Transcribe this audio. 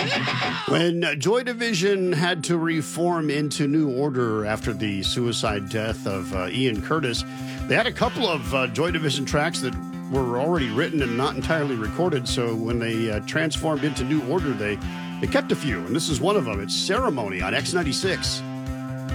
When Joy Division had to reform into New Order after the suicide death of Ian Curtis, they had a couple of Joy Division tracks that were already written and not entirely recorded. So when they transformed into New Order, they kept a few. And this is one of them. It's Ceremony on X96.